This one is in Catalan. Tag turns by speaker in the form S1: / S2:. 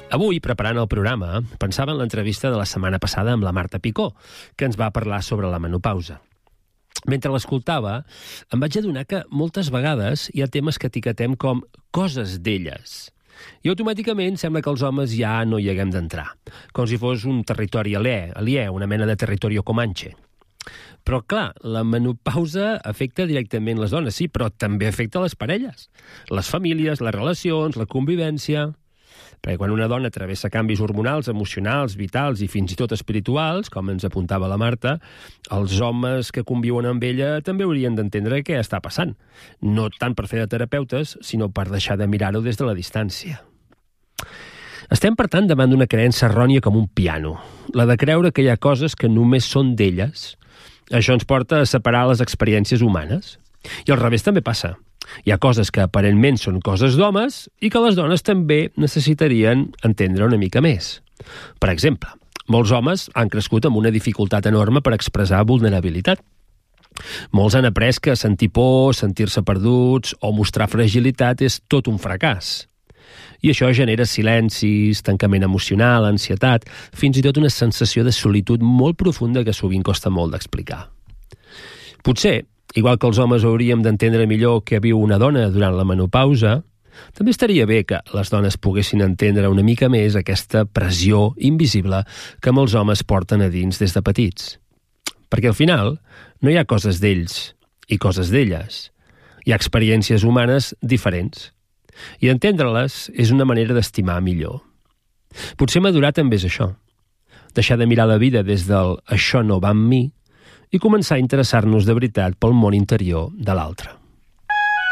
S1: Avui, preparant el programa, pensava en l'entrevista de la setmana passada amb la Marta Picó, que ens va parlar sobre la menopausa. Mentre l'escoltava, em vaig adonar que moltes vegades hi ha temes que etiquetem com coses d'elles. I automàticament sembla que els homes ja no hi haguem d'entrar, com si fos un territori aliè, una mena de territorio comanche. Però, clar, la menopausa afecta directament les dones, sí, però també afecta les parelles, les famílies, les relacions, la convivència. Perquè quan una dona travessa canvis hormonals, emocionals, vitals i fins i tot espirituals, com ens apuntava la Marta, els homes que conviuen amb ella també haurien d'entendre què està passant. No tant per fer de terapeutes, sinó per deixar de mirar-ho des de la distància. Estem, per tant, davant d'una creença errònia com un piano, la de creure que hi ha coses que només són d'elles. Això ens porta a separar les experiències humanes. I al revés també passa. Hi ha coses que aparentment són coses d'homes i que les dones també necessitarien entendre una mica més. Per exemple, molts homes han crescut amb una dificultat enorme per expressar vulnerabilitat. Molts han après que sentir por, sentir-se perduts o mostrar fragilitat és tot un fracàs. I això genera silencis, tancament emocional, ansietat, fins i tot una sensació de solitud molt profunda que sovint costa molt d'explicar. Potser, igual que els homes hauríem d'entendre millor què viu una dona durant la menopausa, també estaria bé que les dones poguessin entendre una mica més aquesta pressió invisible que molts homes porten a dins des de petits. Perquè al final no hi ha coses d'ells i coses d'elles. Hi ha experiències humanes diferents. I entendre-les és una manera d'estimar millor. Potser madurar també és això. Deixar de mirar la vida des del «això no va amb mi» i començar a interessar-nos de veritat pel món interior de l'altre.